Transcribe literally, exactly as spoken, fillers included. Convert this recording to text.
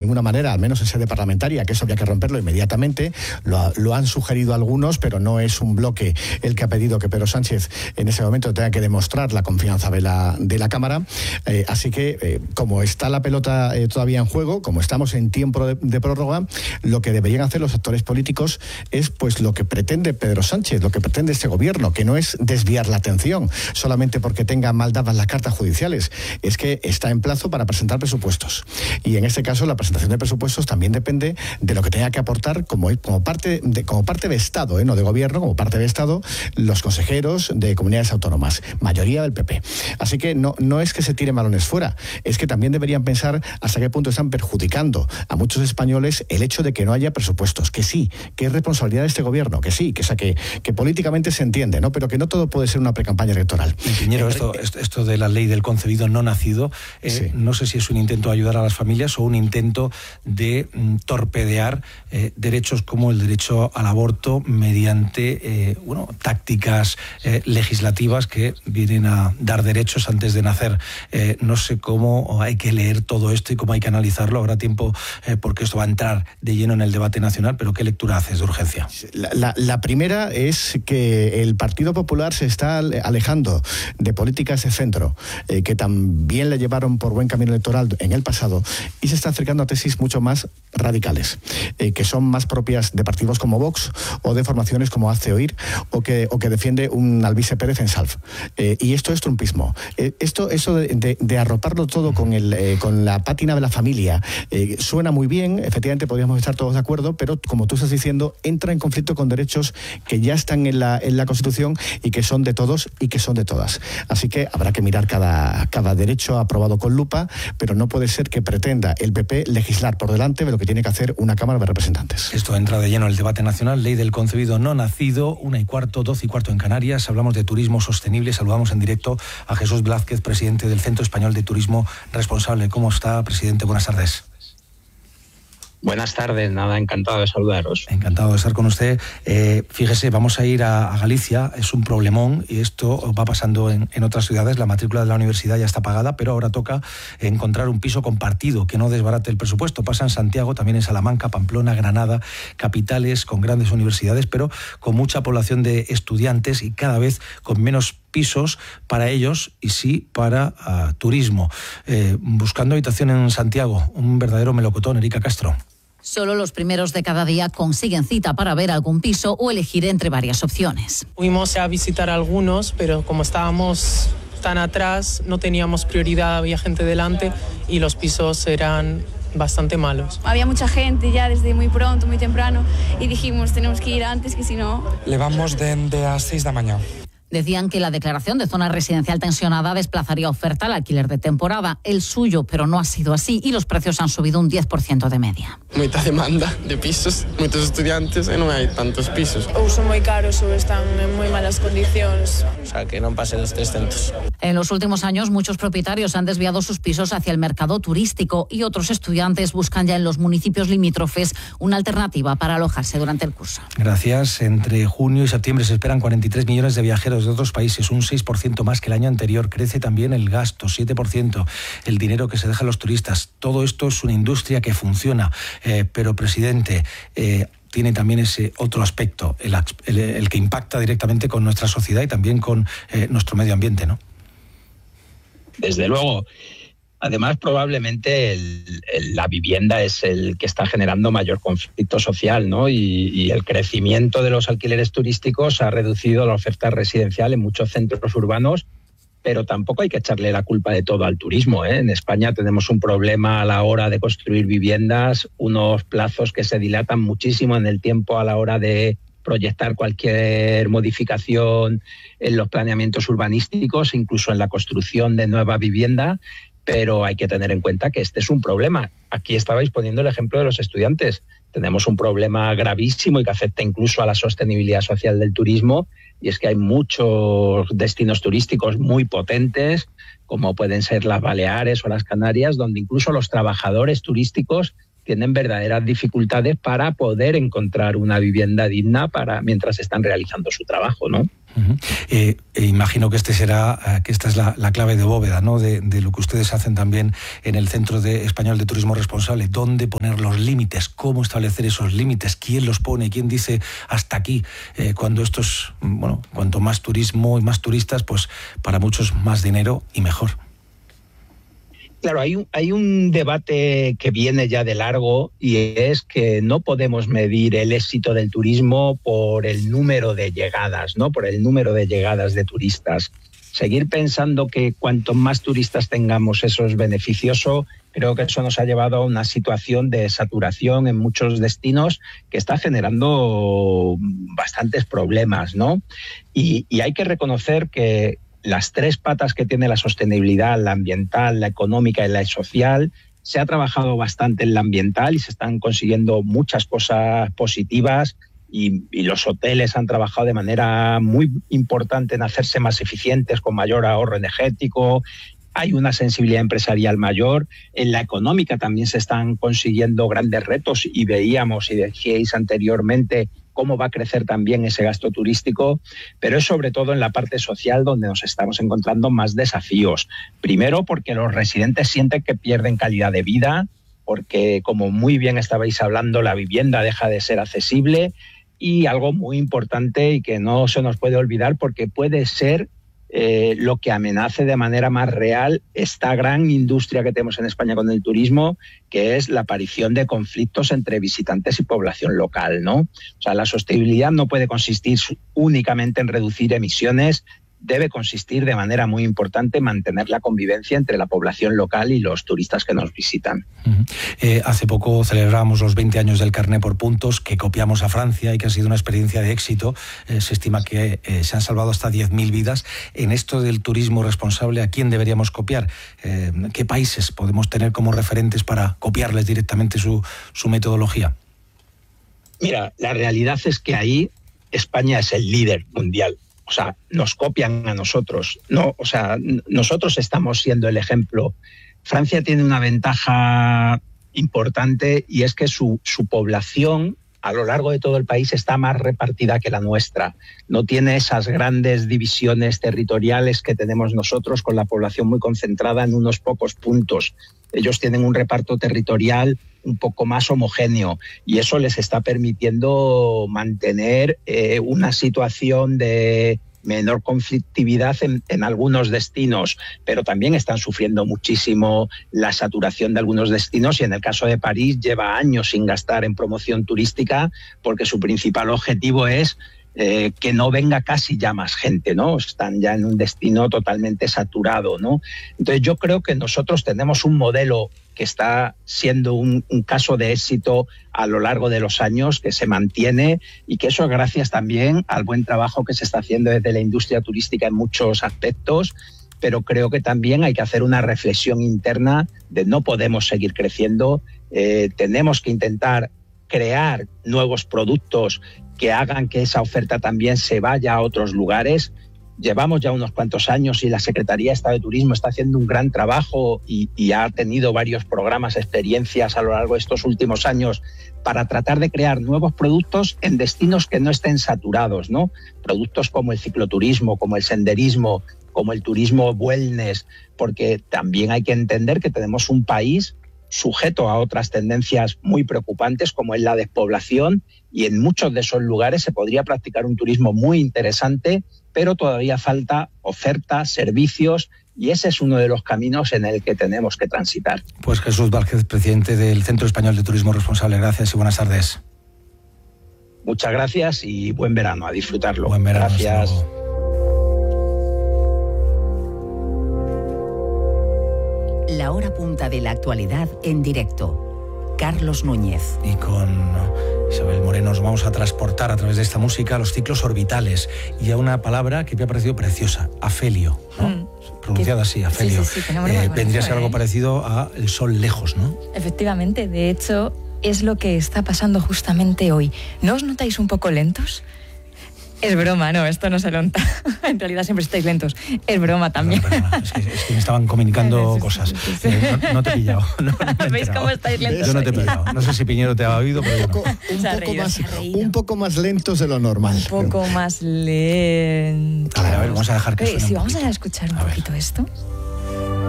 ninguna manera, al menos en sede parlamentaria, que eso había que romperlo inmediatamente. Lo, lo han sugerido algunos, pero no es un bloque el que ha pedido que Pedro Sánchez en ese momento tenga que demostrar la confianza de la, de la Cámara. Eh, así que, eh, como está la pelota eh, todavía en juego, como estamos en tiempo de, de prórroga, lo que deberían hacer los actores políticos es pues lo que pretende Pedro Sánchez, lo que pretende este gobierno, que no es desviar la atención solamente porque tenga mal dadas las cartas judiciales, es que está en plazo para presentar presupuestos. Y en este caso la presentación de presupuestos también depende de lo que tenga que aportar como, como, parte, de, como parte de Estado, ¿eh? no de gobierno, como parte de Estado, los consejeros de comunidades autónomas, mayoría del P P. Así que no, no es que se tiren balones fuera, es que también deberían pensar hasta qué punto están perjudicando a muchos españoles el hecho de que no haya presupuestos, que sí, que es responsabilidad de este gobierno, que sí, que, o sea, que, que políticamente se entiende, ¿no? Pero que no todo puede ser una precampaña electoral. Piñero, eh, esto, esto de la ley del concebido no nacido, eh, sí. no sé si es un intento de ayudar a las familias o un intento de mm, torpedear eh, derechos como el derecho al aborto mediante eh, bueno, tácticas eh, legislativas que vienen a dar derechos antes de nacer. Eh, no sé cómo hay que leer todo esto y cómo hay que analizarlo. Habrá tiempo eh, porque esto va a entrar de lleno en el debate nacional, pero ¿qué lectura haces de urgencia? La, la, la primera es que el Partido Popular se está alejando de políticas de centro eh, que también le llevaron por buen camino electoral en el pasado y se está acercando a tesis mucho más radicales, eh, que son más propias de partidos como Vox o de formaciones como Hazte Oír o que, o que defiende un Alvise Pérez en Salv. Eh, y esto es trumpismo. Eh, esto, eso de, de, de arroparlo todo con, el, eh, con la pátina de la familia eh, suena muy bien, efectivamente podríamos estar todos de acuerdo, pero como tú estás diciendo, entra en conflicto con derechos que ya están en la, en la Constitución y que son de todos y que son de todas. Así que habrá que mirar cada, cada derecho aprobado con lupa, pero no puede ser que pretenda el P P legislar por delante de lo que tiene que hacer una Cámara de Representantes. Esto entra de lleno en el debate nacional, ley del concebido no nacido, una y cuarto, doce y cuarto en Canarias. Hablamos de turismo sostenible, saludamos en directo a Jesús Blázquez, presidente del Centro Español de Turismo Responsable. ¿Cómo está, presidente? Buenas tardes. Buenas tardes, nada, encantado de saludaros. Encantado de estar con usted. Eh, fíjese, vamos a ir a, a Galicia, es un problemón y esto va pasando en, en otras ciudades. La matrícula de la universidad ya está pagada, pero ahora toca encontrar un piso compartido que no desbarate el presupuesto. Pasa en Santiago, también en Salamanca, Pamplona, Granada, capitales con grandes universidades, pero con mucha población de estudiantes y cada vez con menos pisos para ellos y sí para uh, turismo. Eh, buscando habitación en Santiago, un verdadero melocotón, Erika Castro. Solo los primeros de cada día consiguen cita para ver algún piso o elegir entre varias opciones. Fuimos a visitar algunos, pero como estábamos tan atrás, no teníamos prioridad, había gente delante y los pisos eran bastante malos. Había mucha gente ya desde muy pronto, muy temprano, y dijimos, tenemos que ir antes, que si no... Levamos desde las seis de la mañana. Decían que la declaración de zona residencial tensionada desplazaría oferta al alquiler de temporada, el suyo, pero no ha sido así y los precios han subido un diez por ciento de media. Mucha demanda de pisos, muchos estudiantes e non hai tantos pisos. Ou son moi caros ou están en moi malas condicións. O sea, que non pase dos trescentos. En los últimos años, muchos propietarios han desviado sus pisos hacia el mercado turístico y otros estudiantes buscan ya en los municipios limítrofes una alternativa para alojarse durante el curso. Gracias. Entre junio y septiembre se esperan cuarenta y tres millones de viajeros de otros países, un seis por ciento más que el año anterior. Crece también el gasto, siete por ciento, el dinero que se dejan los turistas. Todo esto es una industria que funciona, eh, pero, presidente, eh, tiene también ese otro aspecto, el, el, el que impacta directamente con nuestra sociedad y también con eh, nuestro medio ambiente, ¿no? Desde luego. Además, probablemente el, el, la vivienda es el que está generando mayor conflicto social, ¿no? Y, y el crecimiento de los alquileres turísticos ha reducido la oferta residencial en muchos centros urbanos, pero tampoco hay que echarle la culpa de todo al turismo, ¿eh? En España tenemos un problema a la hora de construir viviendas, unos plazos que se dilatan muchísimo en el tiempo a la hora de proyectar cualquier modificación en los planeamientos urbanísticos, incluso en la construcción de nueva vivienda. Pero hay que tener en cuenta que este es un problema. Aquí estabais poniendo el ejemplo de los estudiantes. Tenemos un problema gravísimo y que afecta incluso a la sostenibilidad social del turismo, y es que hay muchos destinos turísticos muy potentes, como pueden ser las Baleares o las Canarias, donde incluso los trabajadores turísticos tienen verdaderas dificultades para poder encontrar una vivienda digna para mientras están realizando su trabajo, ¿no? Uh-huh. Eh, eh, imagino que este será, que esta es la, la clave de bóveda, ¿no? De, de lo que ustedes hacen también en el Centro de Español de Turismo Responsable. ¿Dónde poner los límites? ¿Cómo establecer esos límites? ¿Quién los pone? ¿Quién dice hasta aquí? Eh, cuando estos, bueno, cuanto más turismo y más turistas, pues para muchos más dinero y mejor. Claro, hay un, hay un debate que viene ya de largo y es que no podemos medir el éxito del turismo por el número de llegadas, ¿no? Por el número de llegadas de turistas. Seguir pensando que cuanto más turistas tengamos eso es beneficioso, creo que eso nos ha llevado a una situación de saturación en muchos destinos que está generando bastantes problemas, ¿no? Y, y hay que reconocer que las tres patas que tiene la sostenibilidad, la ambiental, la económica y la social, se ha trabajado bastante en la ambiental y se están consiguiendo muchas cosas positivas y, y los hoteles han trabajado de manera muy importante en hacerse más eficientes, con mayor ahorro energético. Hay una sensibilidad empresarial mayor. En la económica también se están consiguiendo grandes retos y veíamos y decíais anteriormente cómo va a crecer también ese gasto turístico, pero es sobre todo en la parte social donde nos estamos encontrando más desafíos. Primero, porque los residentes sienten que pierden calidad de vida, porque, como muy bien estabais hablando, la vivienda deja de ser accesible, y algo muy importante y que no se nos puede olvidar, porque puede ser Eh, lo que amenace de manera más real esta gran industria que tenemos en España con el turismo, que es la aparición de conflictos entre visitantes y población local, ¿no? O sea, la sostenibilidad no puede consistir únicamente en reducir emisiones, debe consistir de manera muy importante en mantener la convivencia entre la población local y los turistas que nos visitan. Uh-huh. Eh, hace poco celebramos los veinte años del carné por puntos, que copiamos a Francia y que ha sido una experiencia de éxito. Eh, se estima que eh, se han salvado hasta diez mil vidas. En esto del turismo responsable, ¿a quién deberíamos copiar? Eh, ¿Qué países podemos tener como referentes para copiarles directamente su, su metodología? Mira, la realidad es que ahí España es el líder mundial. O sea, nos copian a nosotros, no, o sea, nosotros estamos siendo el ejemplo. Francia tiene una ventaja importante y es que su, su población a lo largo de todo el país está más repartida que la nuestra. No tiene esas grandes divisiones territoriales que tenemos nosotros, con la población muy concentrada en unos pocos puntos. Ellos tienen un reparto territorial un poco más homogéneo y eso les está permitiendo mantener eh, una situación de menor conflictividad en, en algunos destinos, pero también están sufriendo muchísimo la saturación de algunos destinos, y en el caso de París lleva años sin gastar en promoción turística porque su principal objetivo es Eh, que no venga casi ya más gente, ¿no? Están ya en un destino totalmente saturado, ¿no? Entonces yo creo que nosotros tenemos un modelo que está siendo un, un caso de éxito a lo largo de los años, que se mantiene, y que eso es gracias también al buen trabajo que se está haciendo desde la industria turística en muchos aspectos, pero creo que también hay que hacer una reflexión interna de no podemos seguir creciendo, eh, tenemos que intentar crear nuevos productos que hagan que esa oferta también se vaya a otros lugares. Llevamos ya unos cuantos años y la Secretaría de Estado de Turismo está haciendo un gran trabajo y, y ha tenido varios programas, experiencias a lo largo de estos últimos años para tratar de crear nuevos productos en destinos que no estén saturados, ¿no? Productos como el cicloturismo, como el senderismo, como el turismo wellness, porque también hay que entender que tenemos un país sujeto a otras tendencias muy preocupantes como es la despoblación, y en muchos de esos lugares se podría practicar un turismo muy interesante, pero todavía falta oferta, servicios, y ese es uno de los caminos en el que tenemos que transitar. Pues Jesús Vázquez, presidente del Centro Español de Turismo Responsable, gracias y buenas tardes. Muchas gracias y buen verano, a disfrutarlo. Buen verano. Gracias. La hora punta de la actualidad en directo. Carlos Núñez. Y con Isabel Moreno nos vamos a transportar a través de esta música a los ciclos orbitales y a una palabra que me ha parecido preciosa, afelio, ¿no? Mm. Pronunciada así, afelio. Sí, sí, sí, eh, vendría a ser ¿eh? algo parecido a el sol lejos, ¿no? Efectivamente, de hecho, es lo que está pasando justamente hoy. ¿No os notáis un poco lentos? Es broma, no, esto no se lonta. En realidad siempre estáis lentos. Es broma también. Perdona, perdona. Es, que, es que me estaban comunicando cosas. Eh, no, no te he pillado. No, no ¿Veis cómo estáis lentos? Yo no te he pillado. No sé si Piñero te ha oído, pero yo no. Un poco, más, un poco más lentos de lo normal. Un poco más lentos. A ver, a ver, vamos a dejar que Oye, suene si un vamos poquito. a escuchar un A ver. poquito esto.